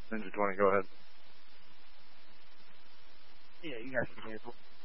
Ninja 20, go ahead. Yeah, you guys can hear me.